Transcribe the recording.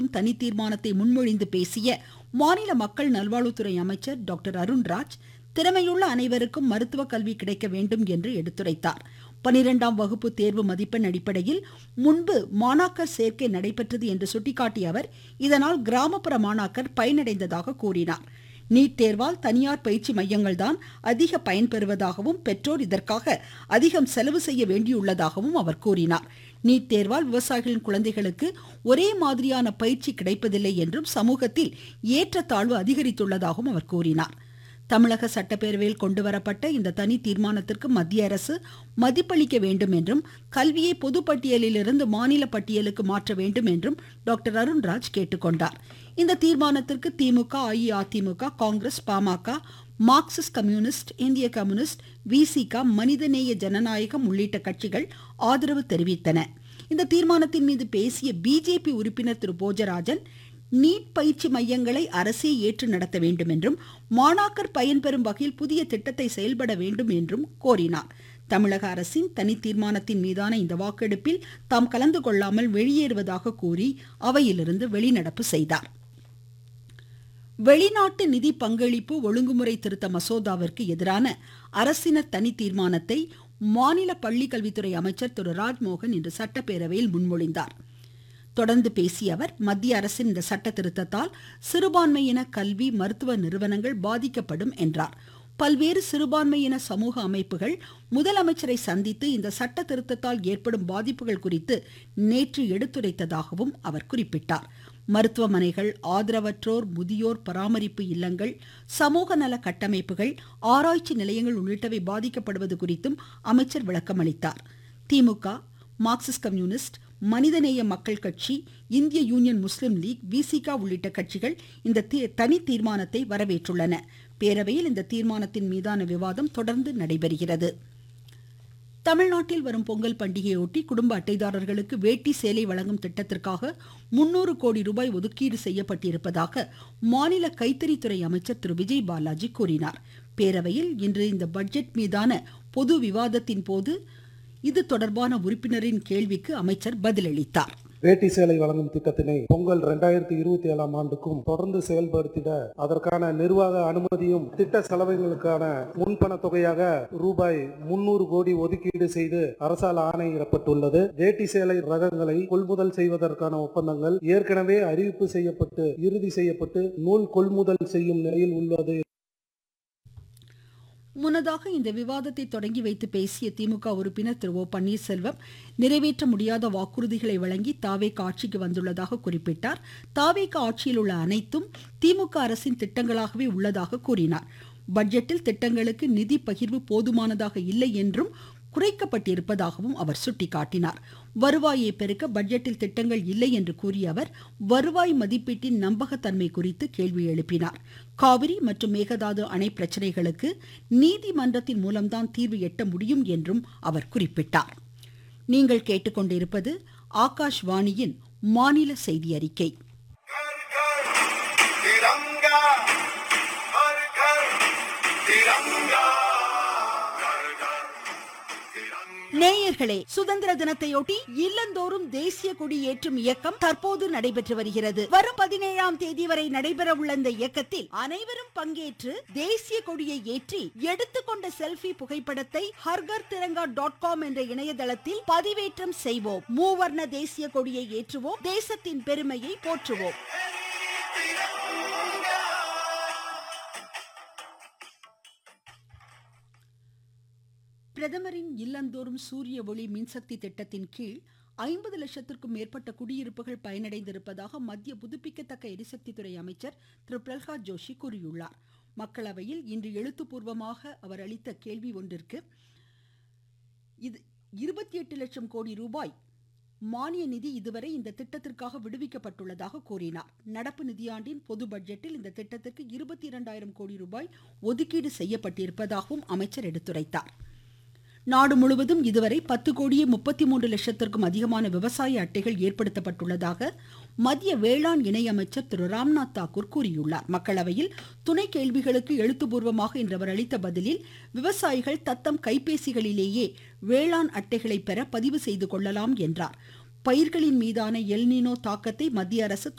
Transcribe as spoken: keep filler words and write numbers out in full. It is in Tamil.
கோரும் தனி தீர்மானத்தை முன்மொழிந்து பேசிய மாநில மக்கள் நல்வாழ்வுத்துறை அமைச்சர் டாக்டர் அருண்ராஜ், திறமையுள்ள அனைவருக்கும் மருத்துவ கல்வி கிடைக்க வேண்டும் என்று எடுத்துரைத்தார். பனிரெண்டாம் வகுப்பு தேர்வு மதிப்பெண் அடிப்படையில் முன்பு மாணாக்கர் சேர்க்கை நடைபெற்றது என்று சுட்டிக்காட்டிய அவர், இதனால் கிராமப்புற மாணாக்கர் பயனடைந்ததாக கூறினார். நீட் தேர்வால் தனியார் பயிற்சி மையங்கள் தான் அதிக பயன்பெறுவதாகவும் பெற்றோர் இதற்காக அதிகம் செலவு செய்ய வேண்டியுள்ளதாகவும் அவர் கூறினார். நீட் தேர்வால் விவசாயிகளின் குழந்தைகளுக்கு ஒரே மாதிரியான பயிற்சி கிடைப்பதில்லை என்றும் சமூகத்தில் ஏற்றத்தாழ்வு அதிகரித்துள்ளதாகவும் அவர் கூறினார். தமிழக சட்டப்பேரவையில் கொண்டுவரப்பட்ட இந்த தனி தீர்மானத்திற்கு மத்திய அரசு மதிப்பளிக்க வேண்டும் என்றும் கல்வியை பொதுப்பட்டியலிலிருந்து மாநில பட்டியலுக்கு மாற்ற வேண்டும் என்றும் டாக்டர் அருண்ராஜ் கேட்டுக்கொண்டார். இந்த தீர்மானத்திற்கு திமுக, அஇஅதிமுக, காங்கிரஸ், பாமக, மார்க்சிஸ்ட் கம்யூனிஸ்ட், இந்திய கம்யூனிஸ்ட், விசிக, மனிதநேய ஜனநாயகம் உள்ளிட்ட கட்சிகள் ஆதரவு தெரிவித்தன. இந்த தீர்மானத்தின் மீது பேசிய பிஜேபி உறுப்பினர் திரு போஜராஜன், நீட் பயிற்சி மையங்களை அரசே ஏற்று நடத்த வேண்டும் என்றும் மாணாக்கர் பயன்பெறும் வகையில் புதிய திட்டத்தை செயல்பட வேண்டும் என்றும் கோரினார். தமிழக அரசின் தனி தீர்மானத்தின் மீதான இந்த வாக்கெடுப்பில் தாம் கலந்து கொள்ளாமல் வெளியேறுவதாக கூறி அவையிலிருந்து வெளிநடப்பு செய்தார். வெளிநாட்டு நிதி பங்களிப்பு ஒழுங்குமுறை திருத்த மசோதாவிற்கு எதிரான அரசினர் தனி தீர்மானத்தை மாநில பள்ளிக்கல்வித்துறை அமைச்சர் திரு ராஜ்மோகன் இன்று சட்டப்பேரவையில் முன்மொழிந்தார். தொடர்ந்து பேசிய அவர், மத்திய அரசின் இந்த சட்ட திருத்தத்தால் சிறுபான்மையின கல்வி, மருத்துவ நிறுவனங்கள் பாதிக்கப்படும் என்றார். பல்வேறு சிறுபான்மையின சமூக அமைப்புகள் முதலமைச்சரை சந்தித்து இந்த சட்ட திருத்தத்தால் ஏற்படும் பாதிப்புகள் குறித்து நேற்று எடுத்துரைத்ததாகவும் அவர் குறிப்பிட்டார். மருத்துவமனைகள், ஆதரவற்றோர் முதியோர் பராமரிப்பு இல்லங்கள், சமூக நல கட்டமைப்புகள், ஆராய்ச்சி நிலையங்கள் உள்ளிட்டவை பாதிக்கப்படுவது குறித்தும் அமைச்சர் விளக்கமளித்தார். திமுக, மார்க்சிஸ்ட் கம்யூனிஸ்ட், மனிதநேய மக்கள் கட்சி, இந்திய யூனியன் முஸ்லிம் லீக், விசிக உள்ளிட்ட கட்சிகள் இந்த தனி தீர்மானத்தை வரவேற்றுள்ளன. பேரவையில் இந்த தீர்மானத்தின் மீதான விவாதம் தொடர்ந்து நடைபெறுகிறது. தமிழ்நாட்டில் வரும் பொங்கல் பண்டிகையொட்டி குடும்ப அட்டைதாரர்களுக்கு வேட்டி சேலை வழங்கும் திட்டத்திற்காக முன்னூறு கோடி ரூபாய் ஒதுக்கீடு செய்யப்பட்டிருப்பதாக மாநில கைத்தறித்துறை அமைச்சர் திரு விஜய் பாலாஜி கூறினார். பேரவையில் இன்று இந்த பட்ஜெட் மீதான பொது விவாதத்தின் போது இது தொடர்பான உறுப்பினரின் கேள்விக்கு அமைச்சர் பதிலளித்தார். வேட்டி சேலை வழங்கும் திட்டத்தினை பொங்கல் இரண்டாயிரத்தி இருபத்தி ஏழாம் ஆண்டுக்கும் தொடர்ந்து செயல்படுத்திட அதற்கான நிர்வாக அனுமதியும் திட்ட செலவுகளுக்கான முன்பண தொகையாக ரூபாய் முன்னூறு கோடி ஒதுக்கீடு செய்து அரசால் ஆணையிடப்பட்டுள்ளது. வேட்டி சேலை ரகங்களை கொள்முதல் செய்வதற்கான ஒப்பந்தங்கள் ஏற்கனவே அறிவிப்பு செய்யப்பட்டு இறுதி செய்யப்பட்டு நூல் கொள்முதல் செய்யும் நிலையில் உள்ளது. முன்னதாக இந்த விவாதத்தை தொடங்கி வைத்து பேசிய திமுக உறுப்பினர் திரு ஓ பன்னீர்செல்வம், நிறைவேற்ற முடியாத வாக்குறுதிகளை வழங்கி தாவேக ஆட்சிக்கு வந்துள்ளதாக குறிப்பிட்டார். தாவேக ஆட்சியில் உள்ள அனைத்தும் திமுக அரசின் திட்டங்களாகவே உள்ளதாக கூறினார். பட்ஜெட்டில் திட்டங்களுக்கு நிதி பகிர்வு போதுமானதாக இல்லை என்றும் குறைக்கப்பட்டிருப்பதாகவும் அவர் சுட்டிக்காட்டினார். வருவாயை பெருக்க பட்ஜெட்டில் திட்டங்கள் இல்லை என்று கூறிய அவர், வருவாய் மதிப்பீட்டின் நம்பகத்தன்மை குறித்து கேள்வி எழுப்பினார். காவிரி மற்றும் மேகதாது அணை பிரச்சனைகளுக்கு நீதிமன்றத்தின் மூலம்தான் தீர்வு எட்ட முடியும் என்றும் அவர் குறிப்பிட்டார். நீங்கள் கேட்டுக்கொண்டிருப்பது ஆகாஷ்வாணியின் மாநில செய்தி அறிக்கை. நேயர்களே, சுதந்திர தினத்தையொட்டி இல்லந்தோறும் தேசிய கொடி ஏற்றும் இயக்கம் தற்போது நடைபெற்று வருகிறது. வரும் பதினேழாம் தேதி வரை நடைபெற உள்ள இந்த இயக்கத்தில் அனைவரும் பங்கேற்று தேசிய கொடியை ஏற்றி எடுத்துக்கொண்ட செல்ஃபி புகைப்படத்தை ஹர்கர் திரங்கா டாட் காம் என்ற இணையதளத்தில் பதிவேற்றம் செய்வோம். மூவர்ண தேசிய கொடியை ஏற்றுவோம், தேசத்தின் பெருமையை போற்றுவோம். பிரதமரின் இல்லந்தோறும் சூரிய ஒளி மின்சக்தி திட்டத்தின் கீழ் ஐம்பது லட்சத்திற்கும் மேற்பட்ட குடியிருப்புகள் பயனடைந்திருப்பதாக மத்திய புதுப்பிக்கத்தக்க எரிசக்தித்துறை அமைச்சர் திரு பிரல்ஹாத் ஜோஷி கூறியுள்ளார். மக்களவையில் இன்று எழுத்துப்பூர்வமாக அவர் அளித்த கேள்வி ஒன்றிற்கு இது இருபத்தி எட்டு லட்சம் கோடி ரூபாய் மானிய நிதி இதுவரை இந்த திட்டத்திற்காக விடுவிக்கப்பட்டுள்ளதாக கூறினார். நடப்பு நிதியாண்டின் பொது பட்ஜெட்டில் இந்த திட்டத்திற்கு இருபத்தி இரண்டாயிரம் கோடி ரூபாய் ஒதுக்கீடு செய்யப்பட்டிருப்பதாகவும் அமைச்சர் எடுத்துரைத்தார். நாடு முழுவதும் இதுவரை பத்து கோடியே முப்பத்தி மூன்று லட்சத்திற்கும் அதிகமான விவசாய அட்டைகள் ஏற்படுத்தப்பட்டுள்ளதாக மத்திய வேளாண் இணையமைச்சர் திரு ராம்நாத் தாக்கூர் கூறியுள்ளார். மக்களவையில் துணை கேள்விகளுக்கு எழுத்துப்பூர்வமாக இன்று அவர் அளித்த பதிலில், விவசாயிகள் தத்தம் கைபேசிகளிலேயே வேளாண் அட்டைகளை பெற பதிவு செய்து கொள்ளலாம் என்றார். பயிர்களின் மீதான எல்னினோ தாக்கத்தை மத்திய அரசு